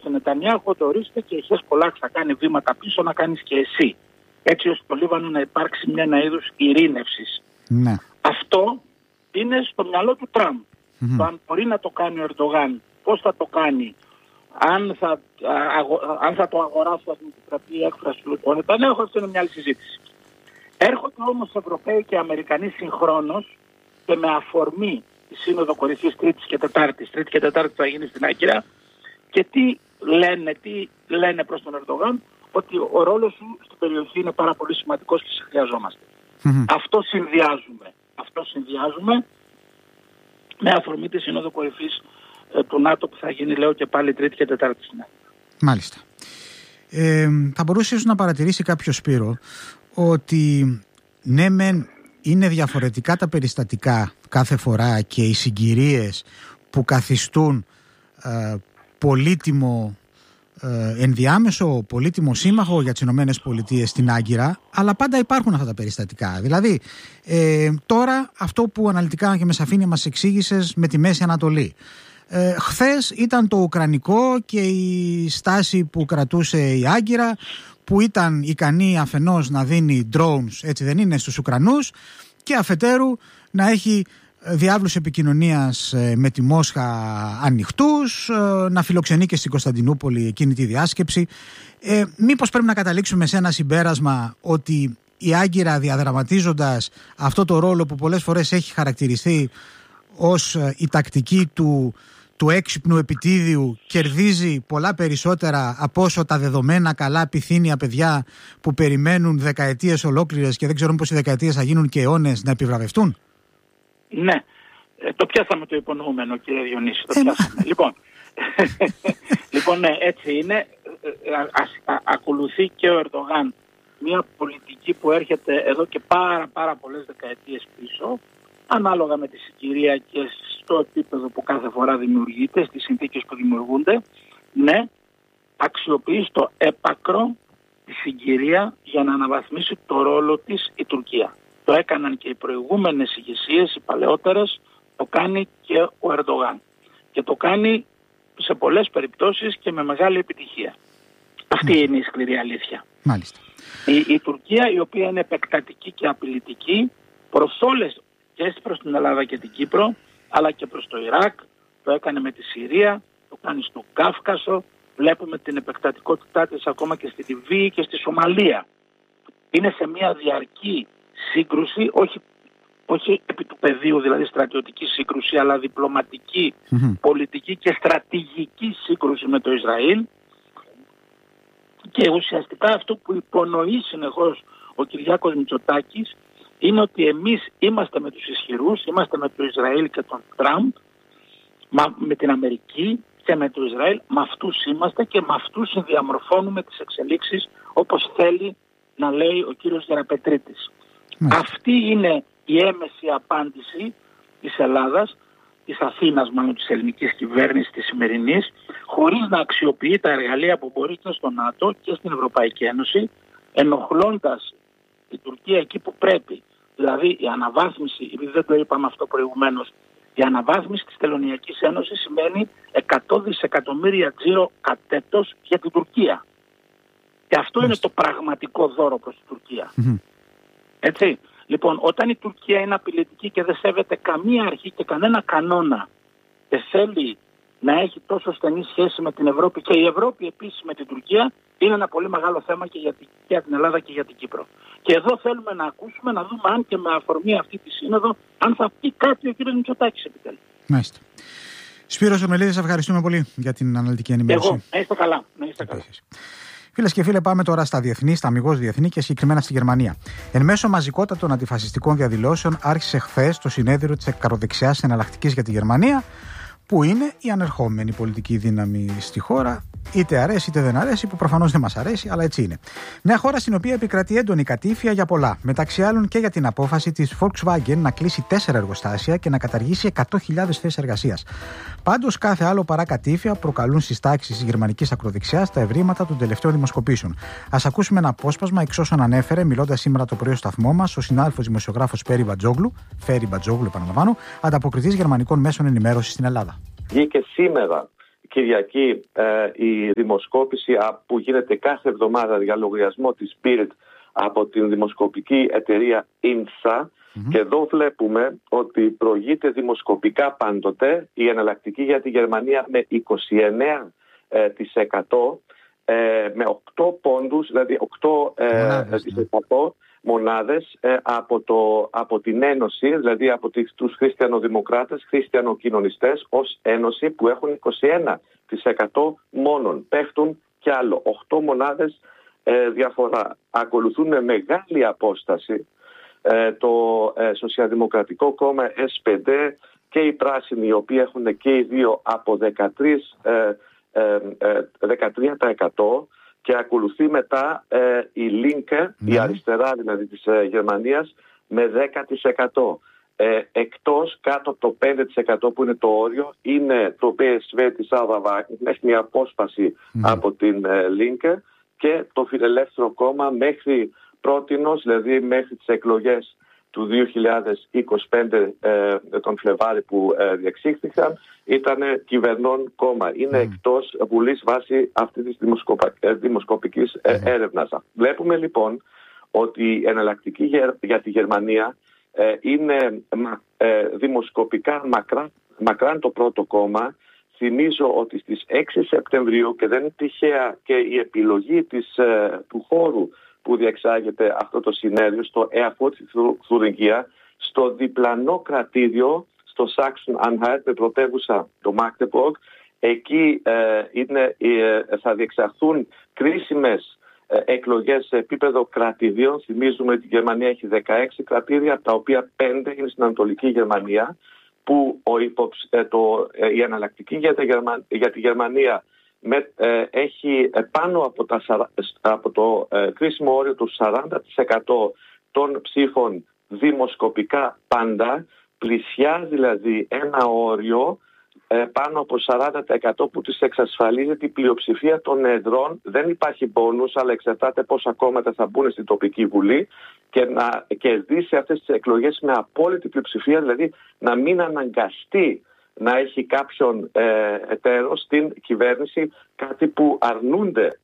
στον Νετανιάχου ότι ορίστε και η Hezbollah θα κάνει βήματα πίσω, να κάνεις και εσύ. Έτσι ώστε στο Λίβανο να υπάρξει ένα είδους ειρήνευσης. Ναι. Αυτό είναι στο μυαλό του Τραμπ. Το αν μπορεί να το κάνει ο Ερντογάν, πώς θα το κάνει, αν θα το αγοράσει, θα την επιτραπεί η έκφραση του ο Νετανιάχου, αυτό είναι μια άλλη συζήτηση. Έρχονται όμως Ευρωπαίοι και Αμερικανοί συγχρόνως και με αφορμή τη Σύνοδο Κορυφής Τρίτης και Τετάρτης θα γίνει στην Άγκυρα, και τι λένε προς τον Ερντογάν, ότι ο ρόλος σου στην περιοχή είναι πάρα πολύ σημαντικός και σε χρειαζόμαστε. Αυτό συνδυάζουμε με αφορμή τη Σύνοδο Κορυφής του ΝΑΤΟ που θα γίνει, λέω, και πάλι Τρίτη και Τετάρτη. Μάλιστα. Θα μπορούσε ίσως να παρατηρήσει κάποιο, Σπύρο, ότι ναι μεν είναι διαφορετικά τα περιστατικά κάθε φορά και οι συγκυρίες που καθιστούν πολύτιμο ενδιάμεσο πολύτιμο σύμμαχο για τις ΗΠΑ στην Άγκυρα, αλλά πάντα υπάρχουν αυτά τα περιστατικά. Δηλαδή, τώρα αυτό που αναλυτικά και με σαφήνεια μας εξήγησες με τη Μέση Ανατολή. Χθες ήταν το ουκρανικό και η στάση που κρατούσε η Άγκυρα, που ήταν ικανή αφενός να δίνει drones, έτσι δεν είναι, στους Ουκρανούς, και αφετέρου να έχει διάβλους επικοινωνίας με τη Μόσχα ανοιχτούς, να φιλοξενεί και στην Κωνσταντινούπολη εκείνη τη διάσκεψη. Μήπως πρέπει να καταλήξουμε σε ένα συμπέρασμα ότι η Άγκυρα, διαδραματίζοντας αυτό το ρόλο που πολλές φορές έχει χαρακτηριστεί ως η τακτική του έξυπνου επιτίδιου, κερδίζει πολλά περισσότερα από όσο τα δεδομένα καλά πυθύνια παιδιά που περιμένουν δεκαετίες ολόκληρες και δεν ξέρουν πώς οι δεκαετίες θα γίνουν και αιώνες να επιβραβευτούν? Ναι, το πιάσαμε το υπονοούμενο, κύριε Διονύση, το πιάσαμε. Λοιπόν, ναι, έτσι είναι. Ακολουθεί και ο Ερντογάν μια πολιτική που έρχεται εδώ και πάρα πολλές δεκαετίες πίσω, ανάλογα με τη συγκυρία και στο επίπεδο που κάθε φορά δημιουργείται, στις συνθήκες που δημιουργούνται. Ναι, αξιοποιεί στο έπακρο τη συγκυρία για να αναβαθμίσει το ρόλο της η Τουρκία. Το έκαναν και οι προηγούμενες ηγεσίες, οι παλαιότερες, το κάνει και ο Ερντογάν. Και το κάνει σε πολλές περιπτώσεις και με μεγάλη επιτυχία. Αυτή είναι η σκληρή αλήθεια. Μάλιστα. Η Τουρκία, η οποία είναι επεκτατική και απειλητική προς όλες, και προς την Ελλάδα και την Κύπρο, αλλά και προς το Ιράκ, το έκανε με τη Συρία, το κάνει στο Κάφκασο, βλέπουμε την επεκτατικότητά της ακόμα και στη Λιβύη και στη Σομαλία. Είναι σε μια διαρκή σύγκρουση, όχι επί του πεδίου, δηλαδή στρατιωτική σύγκρουση, αλλά διπλωματική, πολιτική και στρατηγική σύγκρουση με το Ισραήλ. Και ουσιαστικά αυτό που υπονοεί συνεχώς ο Κυριάκος Μητσοτάκης είναι ότι εμείς είμαστε με τους ισχυρούς, είμαστε με το Ισραήλ και τον Τραμπ, με την Αμερική και με το Ισραήλ, με αυτούς είμαστε και με αυτούς συνδιαμορφώνουμε τις εξελίξεις όπως θέλει να λέει ο κύριος Γεραπετρίτης. Αυτή είναι η έμεση απάντηση της Ελλάδας, της Αθήνας, μάλλον της ελληνικής κυβέρνησης της σημερινής, χωρίς να αξιοποιεί τα εργαλεία που μπορεί και στο ΝΑΤΟ και στην Ευρωπαϊκή Ένωση, ενοχλώντας την Τουρκία εκεί που πρέπει. Δηλαδή η αναβάθμιση, επειδή δεν το είπαμε αυτό προηγουμένως, η αναβάθμιση της Τελωνειακής Ένωσης σημαίνει 100 δισεκατομμύρια τζίρο κατ' έτος για την Τουρκία. Και αυτό είναι το πραγματικό δώρο προς την Τουρκία. Έτσι. Λοιπόν, όταν η Τουρκία είναι απειλητική και δεν σέβεται καμία αρχή και κανένα κανόνα και θέλει να έχει τόσο στενή σχέση με την Ευρώπη και η Ευρώπη επίσης με την Τουρκία, είναι ένα πολύ μεγάλο θέμα και για την Ελλάδα και για την Κύπρο. Και εδώ θέλουμε να ακούσουμε, να δούμε αν και με αφορμή αυτή τη σύνοδο, αν θα πει κάτι ο κ. Μητσοτάκης επιτέλους. Μάλιστα. Σπύρος Ορμελίδης, ευχαριστούμε πολύ για την αναλυτική ενημέρωση. Εγώ, να είστε καλά. Φίλες και φίλοι, πάμε τώρα στα διεθνή, στα αμιγώς διεθνή και συγκεκριμένα στη Γερμανία. Εν μέσω μαζικότατων αντιφασιστικών διαδηλώσεων άρχισε χθες το συνέδριο της ακροδεξιάς εναλλακτικής για τη Γερμανία, που είναι η ανερχόμενη πολιτική δύναμη στη χώρα, είτε αρέσει είτε δεν αρέσει, που προφανώς δεν μας αρέσει, αλλά έτσι είναι. Μια χώρα στην οποία επικρατεί έντονη κατήφια για πολλά, μεταξύ άλλων και για την απόφαση της Volkswagen να κλείσει 4 εργοστάσια και να καταργήσει 100.000 θέσεις εργασίας. Πάντως, κάθε άλλο παρά κατήφια προκαλούν στις τάξεις της γερμανικής ακροδεξιάς τα ευρήματα των τελευταίων δημοσκοπήσεων. Ας ακούσουμε ένα απόσπασμα εξ όσων ανέφερε, μιλώντας σήμερα το πρωί στο σταθμό μας, ο συνάδελφος δημοσιογράφος Φέρι Μπατζόγλου, επαναλαμβάνω, ανταποκριτής γερμανικών μέσων ενημέρωσης στην Ελλάδα. Βγήκε σήμερα Κυριακή η δημοσκόπηση που γίνεται κάθε εβδομάδα για λογαριασμό της Bild από την δημοσκοπική εταιρεία INSA. Και εδώ βλέπουμε ότι προηγείται δημοσκοπικά πάντοτε η εναλλακτική για τη Γερμανία με 29%, με 8 πόντους, δηλαδή 8% μονάδες από την Ένωση, δηλαδή από τους χριστιανοδημοκράτες, χριστιανοκοινωνιστές ως Ένωση που έχουν 21% μόνον. Πέφτουν κι άλλο 8 μονάδες διαφορά. Ακολουθούν με μεγάλη απόσταση το Σοσιαλδημοκρατικό κόμμα SPD και οι πράσινοι, οι οποίοι έχουν και οι δύο από 13%, και ακολουθεί μετά η Linke, η αριστερά δηλαδή της Γερμανίας, με 10%. Εκτός, κάτω από το 5% που είναι το όριο, είναι το PSV της Αβαβάκη, έχει μια απόσπαση από την Linke, και το Φιλελεύθερο κόμμα μέχρι πρότινος, δηλαδή μέχρι τις εκλογές του 2025 τον Φλεβάρι που διεξήχθηκαν, ήταν κυβερνών κόμμα. Είναι εκτός βουλής βάσει αυτής της δημοσκοπικής έρευνας. Βλέπουμε λοιπόν ότι η εναλλακτική για τη Γερμανία είναι δημοσκοπικά μακράν το πρώτο κόμμα. Θυμίζω ότι στις 6 Σεπτεμβρίου, και δεν είναι τυχαία και η επιλογή του χώρου που διεξάγεται αυτό το συνέδριο στο Erfurt της Θουρινγία, στο διπλανό κρατήδιο, στο Sachsen-Anhalt με πρωτεύουσα το Magdeburg, εκεί θα διεξαχθούν κρίσιμες εκλογές σε επίπεδο κρατηδίων. Θυμίζουμε ότι η Γερμανία έχει 16 κρατήδια, από τα οποία 5 είναι στην Ανατολική Γερμανία, που η εναλλακτική για τη Γερμανία έχει πάνω από το κρίσιμο όριο του 40% των ψήφων δημοσκοπικά πάντα, πλησιάζει δηλαδή ένα όριο πάνω από 40% που της εξασφαλίζει την πλειοψηφία των εδρών. Δεν υπάρχει μπόνους, αλλά εξαρτάται πόσα κόμματα θα μπουν στην τοπική βουλή, και να κερδίσει αυτές τις εκλογές με απόλυτη πλειοψηφία, δηλαδή να μην αναγκαστεί να έχει κάποιον εταίρο στην κυβέρνηση, κάτι που αρνούνται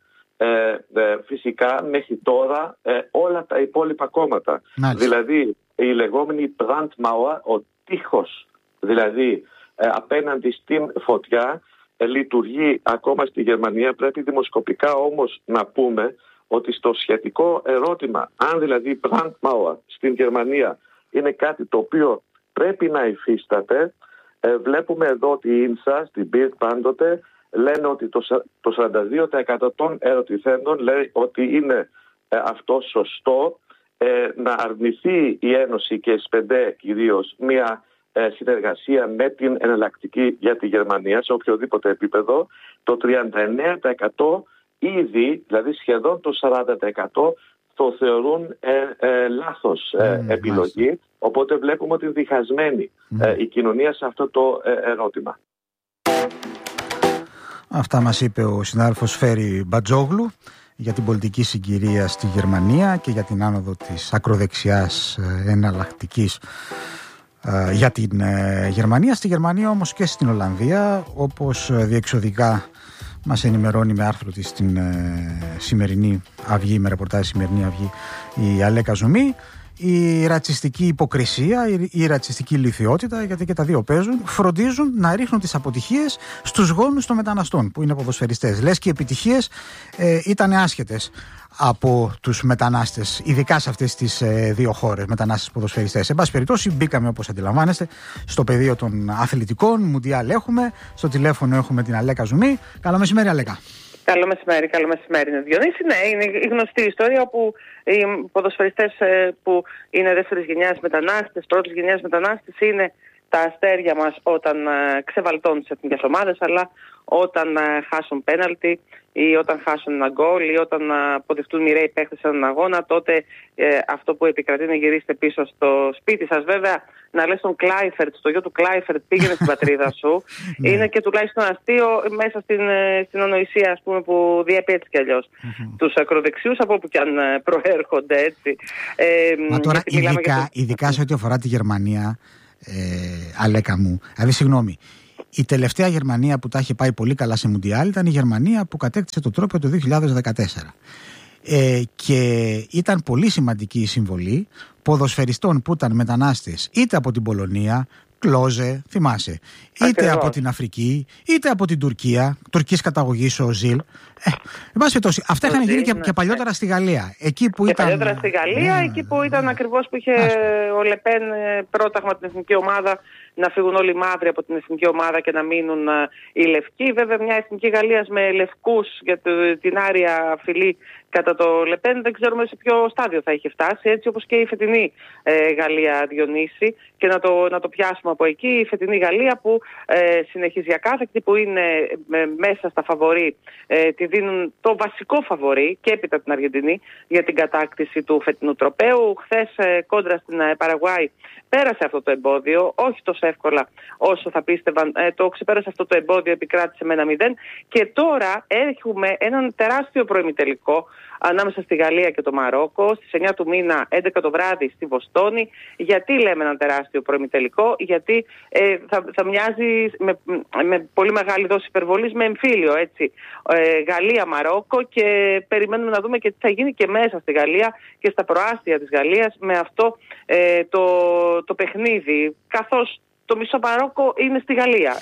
φυσικά μέχρι τώρα όλα τα υπόλοιπα κόμματα. Δηλαδή η λεγόμενη Brandmauer, ο τείχος δηλαδή απέναντι στην φωτιά, λειτουργεί ακόμα στη Γερμανία. Πρέπει δημοσκοπικά όμως να πούμε ότι στο σχετικό ερώτημα, αν δηλαδή η Brandmauer στην Γερμανία είναι κάτι το οποίο πρέπει να υφίσταται, βλέπουμε εδώ ότι η INSA, στην Bild πάντοτε, λένε ότι το 42% των ερωτηθέντων λέει ότι είναι αυτό σωστό, να αρνηθεί η Ένωση και η SPD κυρίως μια συνεργασία με την εναλλακτική για τη Γερμανία σε οποιοδήποτε επίπεδο. Το 39% ήδη, δηλαδή σχεδόν το 40%, το θεωρούν λάθος επιλογή. Οπότε βλέπουμε ότι είναι διχασμένη η κοινωνία σε αυτό το ερώτημα. Αυτά μας είπε ο συνάδελφος Φέρι Μπατζόγλου για την πολιτική συγκυρία στη Γερμανία και για την άνοδο της ακροδεξιάς εναλλακτικής για την Γερμανία. Στη Γερμανία όμως και στην Ολλανδία, όπως διεξοδικά μας ενημερώνει με άρθρο της στην σημερινή Αυγή, με ρεπορτάζ σημερινή Αυγή, η Αλέκα Ζουμή, η ρατσιστική υποκρισία, η ρατσιστική λιθιότητα, γιατί και τα δύο παίζουν, φροντίζουν να ρίχνουν τις αποτυχίες στους γόνους των μεταναστών που είναι ποδοσφαιριστές. Λες και οι επιτυχίες ήταν άσχετες από τους μετανάστες, ειδικά σε αυτές τις δύο χώρες, μετανάστες ποδοσφαιριστές. Εν πάση περιπτώσει, μπήκαμε, όπως αντιλαμβάνεστε, στο πεδίο των αθλητικών. Μουντιάλ έχουμε, στο τηλέφωνο έχουμε την Αλέκα Ζουμή. Καλό μεσημέρι, Αλέκα. Καλό μεσημέρι, είναι Διονύση. Ναι, είναι η γνωστή ιστορία όπου οι ποδοσφαιριστές που είναι δεύτερης γενιάς μετανάστες, πρώτης γενιάς μετανάστες, είναι τα αστέρια μας όταν ξεβαλτώνουν τις εθνικές ομάδες, αλλά όταν χάσουν πέναλτι ή όταν χάσουν ένα γκολ ή όταν αποδεχτούν μοιραίοι παίχτες σε έναν αγώνα, τότε αυτό που επικρατεί είναι γυρίστε πίσω στο σπίτι σας. Βέβαια, να λες τον Κλάιφερτ, στο γιο του Κλάιφερτ πήγαινε στην πατρίδα σου, είναι και τουλάχιστον αστείο μέσα στην ανοησία, ας πούμε, που διέπει έτσι κι αλλιώς τους ακροδεξιούς, από όπου κι αν προέρχονται, έτσι. Μα τώρα ειδικά σε ό,τι αφορά τη Γερμανία, Αλέκα μου, δηλαδή συγγνώμη, Η τελευταία Γερμανία που τα είχε πάει πολύ καλά σε Μουντιάλ ήταν η Γερμανία που κατέκτησε το τρόπαιο το 2014. Και ήταν πολύ σημαντική η συμβολή ποδοσφαιριστών που ήταν μετανάστες είτε από την Πολωνία, Κλόζε, θυμάσαι, είτε από την Αφρική, είτε από την Τουρκία, τουρκικής καταγωγής ο Ζιλ. Αυτά είχαν γίνει και παλιότερα στη Γαλλία. Εκεί που ήταν... παλιότερα στη Γαλλία, εκεί που ήταν ακριβώς που είχε ο Λεπέν πρόταγμα την εθνική ομάδα, να φύγουν όλοι οι μαύροι από την εθνική ομάδα και να μείνουν οι λευκοί. Βέβαια, μια εθνική Γαλλίας με λευκούς για την άρια φυλή κατά το Λεπέν δεν ξέρουμε σε ποιο στάδιο θα είχε φτάσει, έτσι όπως και η φετινή Γαλλία, Διονύση. Και να το πιάσουμε από εκεί, η φετινή Γαλλία που συνεχίζει ακάθεκτη, που είναι μέσα στα φαβορί, τη δίνουν το βασικό φαβορί και έπειτα την Αργεντινή για την κατάκτηση του φετινού τροπαίου. Χθες κόντρα στην Παραγουάη πέρασε αυτό το εμπόδιο, όχι τόσο εύκολα όσο θα πίστευαν. Το ξεπέρασε αυτό το εμπόδιο, επικράτησε με 1-0 και τώρα έχουμε έναν τεράστιο προημιτελικό ανάμεσα στη Γαλλία και το Μαρόκο στις 9 του μήνα, 11 το βράδυ στη Βοστόνη. Γιατί λέμε έναν τεράστιο προημιτελικό? Γιατί θα μοιάζει με πολύ μεγάλη δόση υπερβολής με εμφύλιο, έτσι. Γαλλία-Μαρόκο, και περιμένουμε να δούμε και τι θα γίνει και μέσα στη Γαλλία και στα προάστια της Γαλλίας με αυτό το παιχνίδι, καθώς το μισό Μαρόκο είναι στη Γαλλία.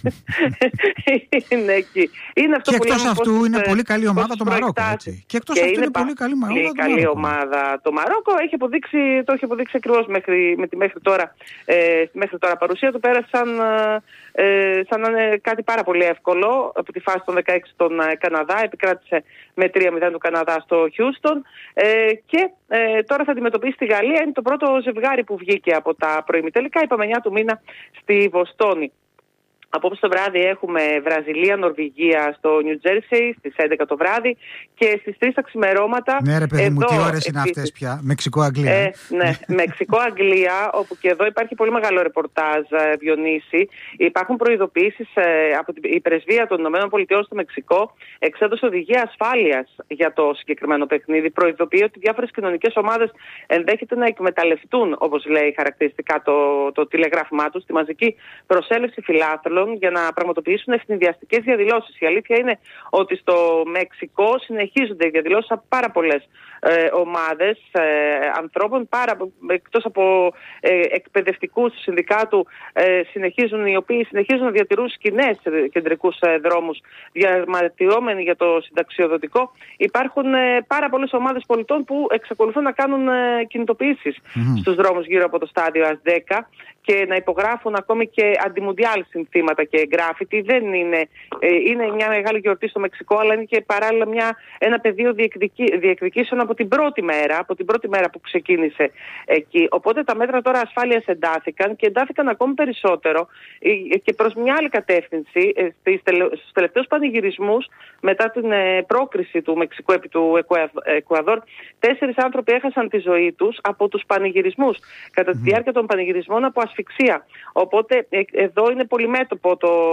Είναι εκεί. Είναι αυτό και που εκτός αυτού είναι πολύ καλή ομάδα το Μαρόκο. Έτσι. Και εκτός αυτού είναι πολύ καλή ομάδα το Μαρόκο. Το έχει αποδείξει ακριβώς με τη μέχρι τώρα παρουσία του. Πέρασαν σαν να είναι κάτι πάρα πολύ εύκολο από τη φάση των 16 τον Καναδά. Επικράτησε με 3-0 του Καναδά στο Χιούστον. Και τώρα θα αντιμετωπίσει τη Γαλλία. Είναι το πρώτο ζευγάρι που βγήκε από τα προημιτελικά. Είπαμε 9 του μήνα στη Βοστόνη. Απόψε το βράδυ έχουμε Βραζιλία-Νορβηγία στο Νιου Τζέρσεϊ στις 11 το βράδυ και στις 3 τα ξημερώματα. Ναι ρε παιδί μου, τι ώρες είναι αυτές πια? Μεξικό-Αγγλία. Ναι, Μεξικό-Αγγλία, όπου και εδώ υπάρχει πολύ μεγάλο ρεπορτάζ, Διονύση. Υπάρχουν προειδοποιήσεις από την πρεσβεία των ΗΠΑ στο Μεξικό. Εξέδωσε οδηγία ασφάλειας για το συγκεκριμένο παιχνίδι. Προειδοποιεί ότι διάφορες κοινωνικές ομάδες ενδέχεται να εκμεταλλευτούν, όπως λέει χαρακτηριστικά το τηλεγράφημά τους, τη μαζική προσέλευση φιλάθλων για να πραγματοποιήσουν ευνηδιαστικές διαδηλώσεις. Η αλήθεια είναι ότι στο Μεξικό συνεχίζονται οι διαδηλώσεις από πάρα πολλές ομάδες ανθρώπων, εκτός από εκπαιδευτικούς του συνδικάτου, οι οποίοι συνεχίζουν να διατηρούν σκηνές σε κεντρικούς δρόμους διαμαρτυρόμενοι για το συνταξιοδοτικό. Υπάρχουν πάρα πολλές ομάδες πολιτών που εξακολουθούν να κάνουν κινητοποιήσεις στους δρόμους γύρω από το στάδιο Αζτέκα και να υπογράφουν ακόμη και αντιμουντιάλ συνθήματα και γκράφιτι. Δεν είναι μια μεγάλη γιορτή στο Μεξικό, αλλά είναι και παράλληλα ένα πεδίο διεκδικήσεων από την πρώτη μέρα που ξεκίνησε εκεί. Οπότε τα μέτρα τώρα ασφάλειας εντάθηκαν ακόμη περισσότερο και προς μια άλλη κατεύθυνση. Στους τελευταίους πανηγυρισμούς μετά την πρόκριση του Μεξικού επί του Εκουαδόρ, 4 άνθρωποι έχασαν τη ζωή τους από τους πανηγυρισμούς κατά τη διάρκεια των πανηγυρισμών από ασφυξία. Οπότε εδώ είναι πολυμέτωπο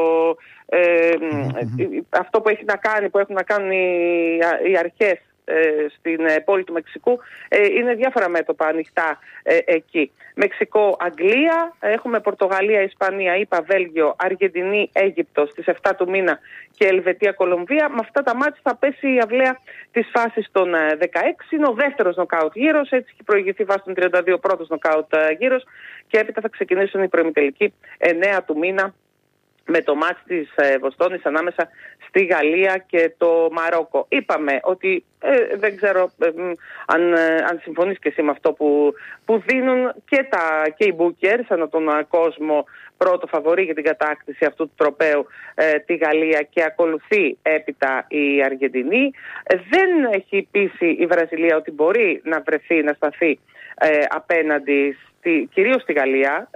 αυτό που έχουν να κάνουν οι αρχές στην πόλη του Μεξικού. Είναι διάφορα μέτωπα ανοιχτά εκεί. Μεξικό-Αγγλία, έχουμε Πορτογαλία, Ισπανία, ΗΠΑ, Βέλγιο, Αργεντινή, Αίγυπτο στις 7 του μήνα και Ελβετία-Κολομβία. Με αυτά τα μάτια θα πέσει η αυλαία της φάσης των 16. Είναι ο δεύτερος νοκάουτ γύρος, έτσι έχει προηγηθεί βάσει των 32 πρώτος νοκάουτ γύρος και έπειτα θα ξεκινήσουν οι προημιτελικοί 9 του μήνα με το μάτς της Βοστόνης ανάμεσα στη Γαλλία και το Μαρόκο. Είπαμε ότι δεν ξέρω αν συμφωνείς και εσύ με αυτό που δίνουν και οι bookers ανά τον κόσμο πρώτο φαβορί για την κατάκτηση αυτού του τροπαίου τη Γαλλία και ακολουθεί έπειτα η Αργεντινή. Δεν έχει πείσει η Βραζιλία ότι μπορεί να βρεθεί, να σταθεί απέναντι κυρίως στη Γαλλία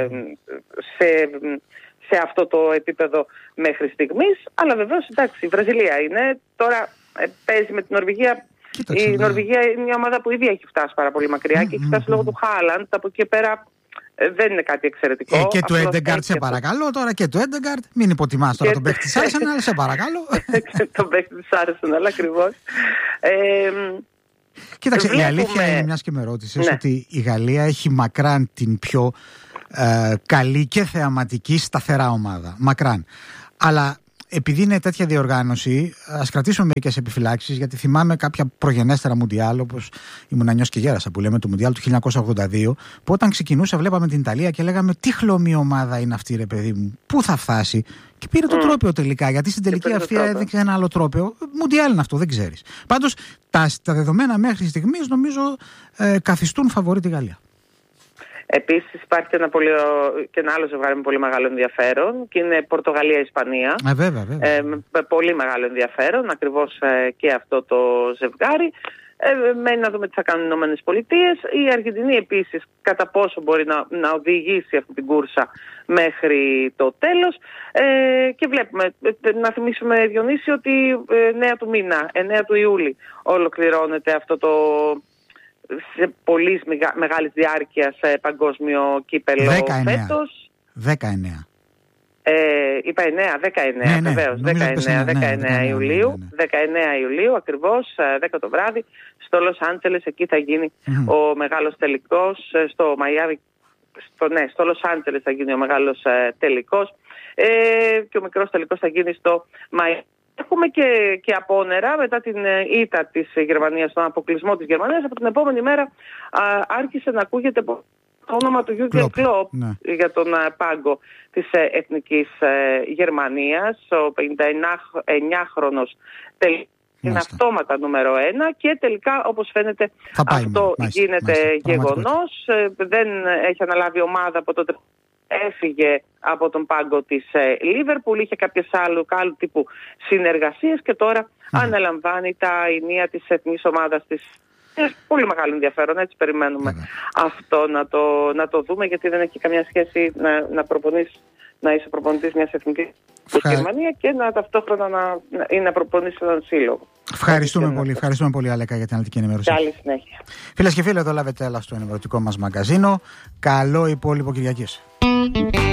σε αυτό το επίπεδο μέχρι στιγμής, αλλά βεβαίως εντάξει, η Βραζιλία είναι, τώρα παίζει με την Νορβηγία. Η Νορβηγία είναι μια ομάδα που ήδη έχει φτάσει πάρα πολύ μακριά και έχει φτάσει λόγω του Χάλαντ. Από εκεί πέρα δεν είναι κάτι εξαιρετικό. Και του Έντεγκαρτ, σε παρακαλώ τώρα, και του Έντεγκαρτ. Μην υποτιμάς τώρα τον παίκτη της Arsenal, σε παρακαλώ. Τον παίκτη της Arsenal, ακριβώς. Κοίταξε, η αλήθεια είναι, μιας και με ρώτησες, ότι η Γαλλία έχει μακράν την πιο καλή και θεαματική, σταθερά ομάδα. Μακράν. Αλλά επειδή είναι τέτοια διοργάνωση, ας κρατήσουμε μερικές επιφυλάξεις, γιατί θυμάμαι κάποια προγενέστερα Μουντιάλ, όπως ήμουν νιός και γέρασα που λέμε, το Μουντιάλ του 1982, που όταν ξεκινούσε βλέπαμε την Ιταλία και λέγαμε τι χλωμή ομάδα είναι αυτή, ρε παιδί μου, πού θα φτάσει. Και πήρε το τρόπαιο τελικά, γιατί στην τελική αυτή έδειξε ένα άλλο τρόπαιο. Μουντιάλ είναι αυτό, δεν ξέρεις. Πάντως τα δεδομένα μέχρι στιγμής νομίζω καθιστούν φαβορί τη Γαλλία. Επίσης υπάρχει και ένα άλλο ζευγάρι με πολύ μεγάλο ενδιαφέρον και είναι Πορτογαλία-Ισπανία. Βέβαια. Με πολύ μεγάλο ενδιαφέρον ακριβώς και αυτό το ζευγάρι. Μένει να δούμε τι θα κάνουν οι Ηνωμένες Πολιτείες. Η Αργεντινή επίσης κατά πόσο μπορεί να οδηγήσει αυτή την κούρσα μέχρι το τέλος. Και βλέπουμε, να θυμίσουμε Διονύση ότι 9 του μήνα, 9 του Ιούλη ολοκληρώνεται αυτό το σε πολύ μεγάλης διάρκειας παγκόσμιο κύπελλο φέτος. 19. Είπα 19, βεβαίως. 19 Ιουλίου. 19 Ιουλίου ακριβώς, 10 το βράδυ, στο Λος Άντζελες. Εκεί θα γίνει ο μεγάλος τελικός. Στο Μαϊάμι, στο Λος Άντζελες θα γίνει ο μεγάλος τελικός. Και ο μικρός τελικός θα γίνει στο Μαϊάμι. Έχουμε και απόνερα μετά την ήττα της Γερμανίας, τον αποκλεισμό της Γερμανίας. Από την επόμενη μέρα άρχισε να ακούγεται το όνομα του Γιούργεν Κλοπ για τον πάγκο της Εθνικής Γερμανίας. Ο 59χρονος είναι αυτόματα νούμερο 1 και τελικά όπως φαίνεται αυτό γίνεται γεγονός. Δεν έχει αναλάβει ομάδα από τότε. Έφυγε από τον πάγκο της Λίβερπουλ, είχε κάποιες άλλου τύπου συνεργασίες και τώρα αναλαμβάνει τα ενία της εθνικής ομάδας της. Πολύ μεγάλο ενδιαφέρον, έτσι περιμένουμε αυτό να το δούμε, γιατί δεν έχει καμιά σχέση να είσαι προπονητής μιας εθνικής της Γερμανία και ταυτόχρονα να προπονήσεις έναν σύλλογο. Ευχαριστούμε πολύ Αλέκα για την αναλυτική ενημέρωση. Καλή συνέχεια. Φίλες και φίλοι, εδώ λάβετε έλα στο ενημερωτικό μας μαγκαζίνο. Καλό υπόλοιπο Κυριακής.